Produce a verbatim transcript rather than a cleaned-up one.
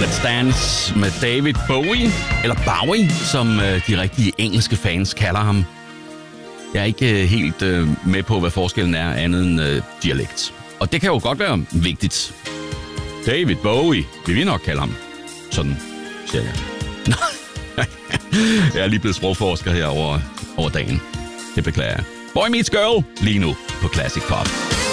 Let's Dance med David Bowie, eller Bowie, som øh, de rigtige engelske fans kalder ham. Jeg er ikke øh, helt øh, med på, hvad forskellen er andet end øh, dialekt. Og det kan jo godt være vigtigt. David Bowie, vil vi nok kalde ham. Sådan, siger jeg. Jeg er lige blevet sprogforsker her over, over dagen. Det beklager jeg. Boy Meets Girl, lige nu på Classic Pop.